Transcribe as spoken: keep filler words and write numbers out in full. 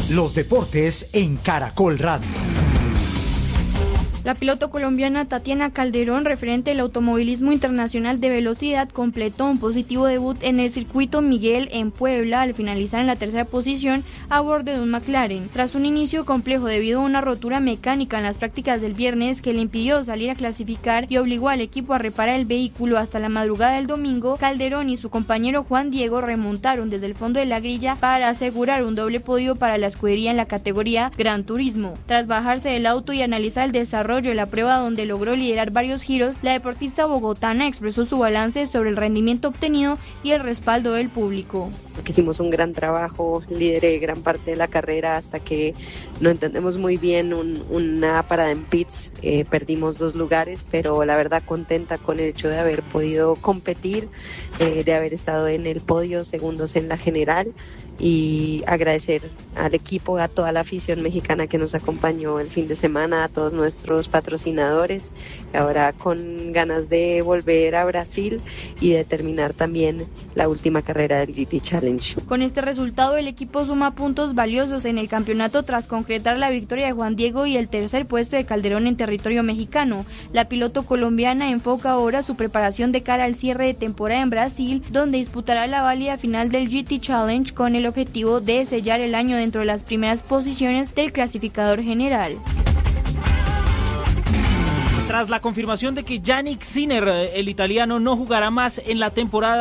Los deportes en Caracol Radio. La piloto colombiana Tatiana Calderón, referente del automovilismo internacional de velocidad, completó un positivo debut en el circuito Miguel en Puebla al finalizar en la tercera posición a bordo de un McLaren. Tras un inicio complejo debido a una rotura mecánica en las prácticas del viernes que le impidió salir a clasificar y obligó al equipo a reparar el vehículo hasta la madrugada del domingo, Calderón y su compañero Juan Diego remontaron desde el fondo de la grilla para asegurar un doble podio para la escudería en la categoría Gran Turismo. Tras bajarse del auto y analizar el desarrollo de la prueba, donde logró liderar varios giros, la deportista bogotana expresó su balance sobre el rendimiento obtenido y el respaldo del público. Hicimos un gran trabajo, lideré gran parte de la carrera hasta que no entendemos muy bien un, una parada en pits, eh, perdimos dos lugares, pero la verdad contenta con el hecho de haber podido competir, eh, de haber estado en el podio, segundos en la general, y agradecer al equipo, a toda la afición mexicana que nos acompañó el fin de semana, a todos nuestros patrocinadores, ahora con ganas de volver a Brasil y de terminar también la última carrera del G T Challenge. Con este resultado, el equipo suma puntos valiosos en el campeonato tras concretar la victoria de Juan Diego y el tercer puesto de Calderón en territorio mexicano. La piloto colombiana enfoca ahora su preparación de cara al cierre de temporada en Brasil, donde disputará la válida final del G T Challenge con el objetivo de sellar el año dentro de las primeras posiciones del clasificador general. Tras la confirmación de que Yannick Sinner, el italiano, no jugará más en la temporada